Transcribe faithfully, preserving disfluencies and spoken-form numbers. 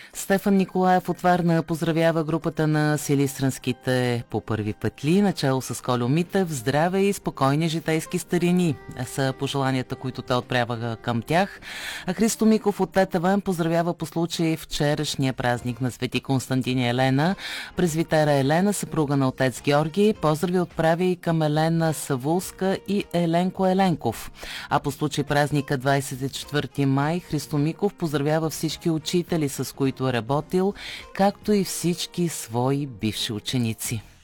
Стефан Николаев от Варна поздравява групата на силистранските по първи петли, начало с Кольо Митев. Здраве и спокойни житейски старини са пожеланията, които те отправяха към тях. А Христо Миков от Тетевен поздравява по случай вчерашния празник на Свети Константин и Елена. Презвитера Елена, съпруга на отец Георги. Поздрави отправя и към Елена Савулска и Еленко Еленков. А по случай празника двадесет и четвърти май Христо Миков поздравява всички учители, с които е работил, както и всички свои бивши ученици.